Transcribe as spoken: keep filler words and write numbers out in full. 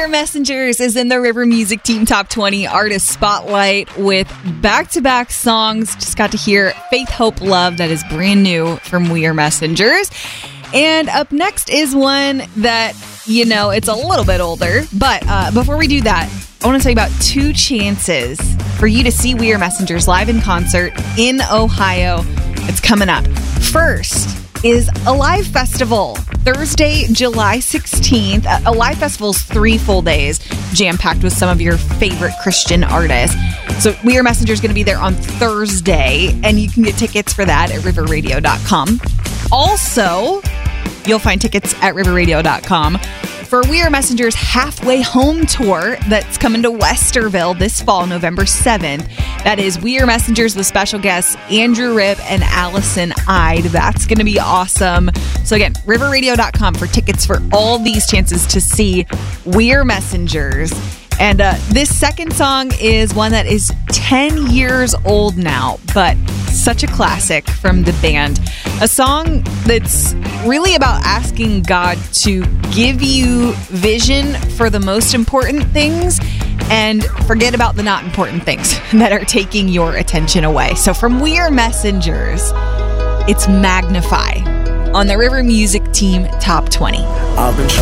Are Messengers is in the River Music Team Top twenty Artist Spotlight with back-to-back songs. Just got to hear Faith, Hope, Love. That is brand new from We Are Messengers. And up next is one that, you know, it's a little bit older. But uh, before we do that, I want to tell you about two chances for you to see We Are Messengers live in concert in Ohio. It's coming up. First is Alive Festival, Thursday, July sixteenth. Alive Festival's three full days, jam-packed with some of your favorite Christian artists. So We Are Messengers going to be there on Thursday, and you can get tickets for that at river radio dot com. Also, you'll find tickets at river radio dot com for We Are Messengers Halfway Home Tour that's coming to Westerville this fall, November seventh. That is We Are Messengers with special guests Andrew Ripp and Allison Ide. That's going to be awesome. So again, river radio dot com for tickets for all these chances to see We Are Messengers. And uh, this second song is one that is ten years old now, but such a classic from the band. A song that's really about asking God to give you vision for the most important things and forget about the not important things that are taking your attention away. So from We Are Messengers, it's Magnify on the River Music Team Top twenty. I've been trying